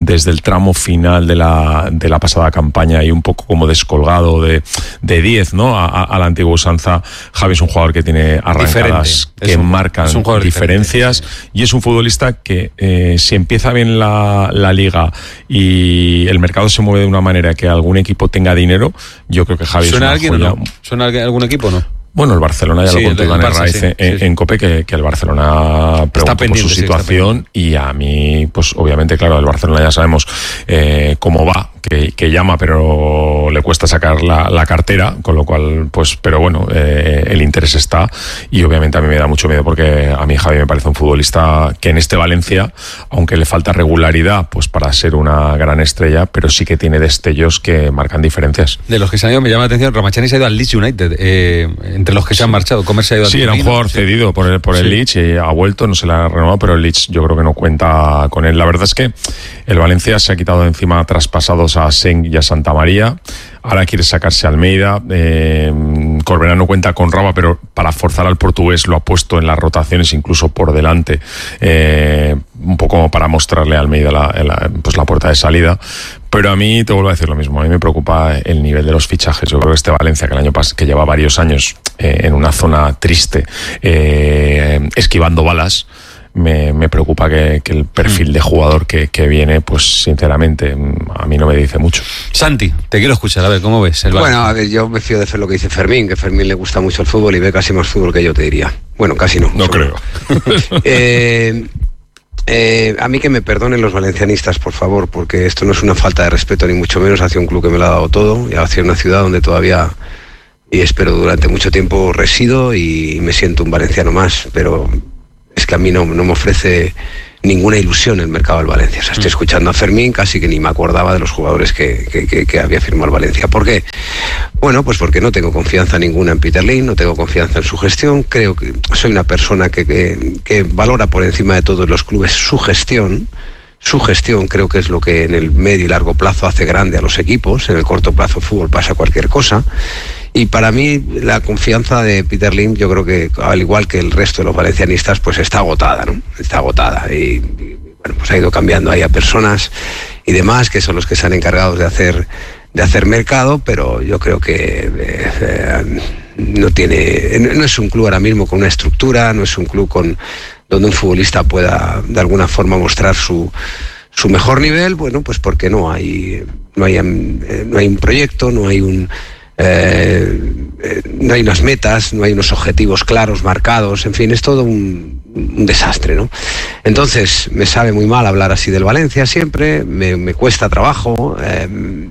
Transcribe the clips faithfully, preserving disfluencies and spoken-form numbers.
desde el tramo final de la, de la pasada campaña y un poco como descolgado de, de diez, ¿no? A, a, a la antigua usanza. Javi es un jugador que tiene arrancadas que un, marcan diferencias sí. Y es un futbolista que eh, si empieza bien la, la liga y el mercado se mueve de una manera que algún equipo tenga dinero, yo creo que Javi es una alguien joya. O no? ¿Suena algún equipo o no? Bueno, el Barcelona ya sí, lo contó Iván Herraiz sí, en, sí. en COPE que, que el Barcelona preguntó pendiente, por su situación sí, y a mí, pues obviamente, claro, el Barcelona ya sabemos eh, cómo va, que, que llama pero le cuesta sacar la, la cartera, con lo cual, pues, pero bueno, eh, el interés está y obviamente a mí me da mucho miedo porque a mí Javi me parece un futbolista que en este Valencia, aunque le falta regularidad, pues para ser una gran estrella, pero sí que tiene destellos que marcan diferencias. De los que se han ido, me llama la atención, Ramachani se ha ido al Leeds United, eh, entre los que se han marchado, Comer se ha ido al Sí, era un jugador sí. cedido por el, por el sí. Leeds y ha vuelto, no se le ha renovado, pero el Leeds yo creo que no cuenta con él. La verdad es que el Valencia se ha quitado de encima traspasados a Seng y a Santa María. Ahora quiere sacarse a Almeida. Eh, Corberán no cuenta con Raba, pero para forzar al portugués lo ha puesto en las rotaciones, incluso por delante, eh, un poco como para mostrarle a Almeida la, la, pues la puerta de salida. Pero a mí, te vuelvo a decir lo mismo, a mí me preocupa el nivel de los fichajes. Yo creo que este Valencia, que el año pasado, que lleva varios años eh, en una zona triste, eh, esquivando balas, Me, me preocupa que, que el perfil de jugador que, que viene, pues sinceramente, a mí no me dice mucho. Santi, te quiero escuchar, a ver, ¿cómo ves el Bueno, a ver, yo me fío de hacer lo que dice Fermín, que Fermín le gusta mucho el fútbol y ve casi más fútbol que yo, te diría. Bueno, casi no. No creo. eh, eh, a mí que me perdonen los valencianistas, por favor, porque esto no es una falta de respeto, ni mucho menos hacia un club que me lo ha dado todo y hacia una ciudad donde todavía, y espero durante mucho tiempo, resido y me siento un valenciano más, pero es que a mí no, no me ofrece ninguna ilusión el mercado del Valencia. O sea, estoy escuchando a Fermín, casi que ni me acordaba de los jugadores que, que, que, que había firmado el Valencia. ¿Por qué? Bueno, pues porque no tengo confianza ninguna en Peter Lim, no tengo confianza en su gestión. Creo que soy una persona que, que, que valora por encima de todos los clubes su gestión. Su gestión creo que es lo que en el medio y largo plazo hace grande a los equipos. En el corto plazo fútbol pasa cualquier cosa. Y para mí la confianza de Peter Lim, yo creo que al igual que el resto de los valencianistas, pues está agotada, ¿no? Está agotada y, y bueno, pues ha ido cambiando ahí a personas y demás que son los que se han encargado de hacer de hacer mercado, pero yo creo que eh, eh, no tiene, no es un club ahora mismo con una estructura, no es un club con donde un futbolista pueda de alguna forma mostrar su su mejor nivel. Bueno, pues porque no hay no hay eh, no hay un proyecto, no hay un Eh, eh, no hay unas metas, no hay unos objetivos claros, marcados, en fin, es todo un, un desastre, ¿no? Entonces, me sabe muy mal hablar así del Valencia siempre, me, me cuesta trabajo, eh,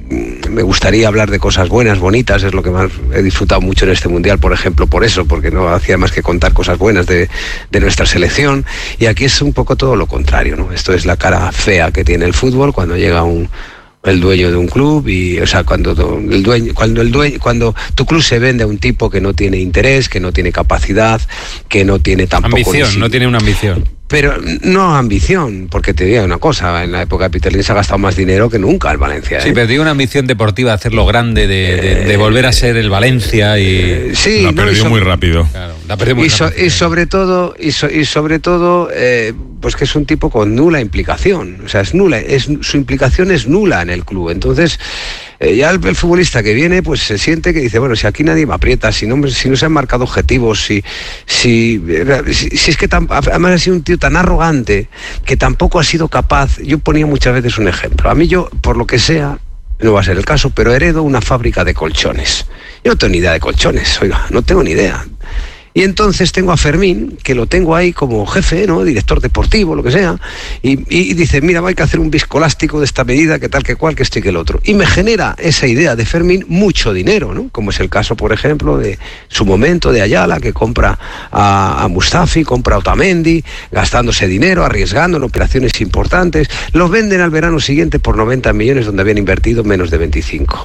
me gustaría hablar de cosas buenas, bonitas, es lo que más he disfrutado mucho en este Mundial, por ejemplo, por eso, porque no hacía más que contar cosas buenas de, de nuestra selección, y aquí es un poco todo lo contrario, ¿no? Esto es la cara fea que tiene el fútbol cuando llega un el dueño de un club y, o sea, cuando el dueño, cuando el dueño, cuando tu club se vende a un tipo que no tiene interés, que no tiene capacidad, que no tiene tampoco ambición, ni, no tiene una ambición. Pero no ambición, porque te digo una cosa, en la época de Peter Lim se ha gastado más dinero que nunca el Valencia. Sí, ¿eh? pero digo una ambición deportiva, hacerlo grande, de, de, de volver a ser el Valencia y... Eh, sí, la no, perdió so, muy rápido. Claro, la perdió muy y, so, rápido. Y sobre todo, y, so, y sobre todo, eh, pues que es un tipo con nula implicación. O sea, es nula, es, su implicación es nula en el club. Entonces, eh, ya el, el futbolista que viene, pues se siente que dice, bueno, si aquí nadie me aprieta, si no, si no se han marcado objetivos, si, si, si, si es que tan, además ha sido un tío tan arrogante que tampoco ha sido capaz. Yo ponía muchas veces un ejemplo. A mí yo, por lo que sea, no va a ser el caso, pero heredo una fábrica de colchones. Yo no tengo ni idea de colchones, oiga, no tengo ni idea. Y entonces tengo a Fermín, que lo tengo ahí como jefe, ¿no? Director deportivo, lo que sea, y, y dice, mira, hay que hacer un viscoelástico de esta medida, que tal, que cual, que esto y que el otro. Y me genera esa idea de Fermín mucho dinero, ¿no? Como es el caso, por ejemplo, de su momento de Ayala, que compra a, a Mustafi, compra a Otamendi, gastándose dinero, arriesgando en operaciones importantes. Los venden al verano siguiente por noventa millones, donde habían invertido menos de veinticinco.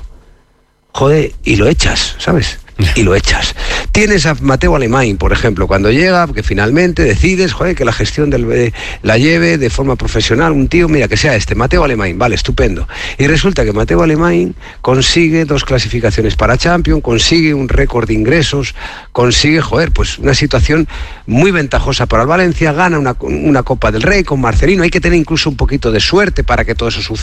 Joder, y lo echas, ¿sabes? Y lo echas. Tienes a Mateu Alemany, por ejemplo, cuando llega, que finalmente decides, joder, que la gestión del, eh, la lleve de forma profesional un tío, mira, que sea este, Mateu Alemany, vale, estupendo. Y resulta que Mateu Alemany consigue dos clasificaciones para Champions, consigue un récord de ingresos, consigue, joder, pues una situación muy ventajosa para el Valencia, gana una, una Copa del Rey con Marcelino, hay que tener incluso un poquito de suerte para que todo eso suceda.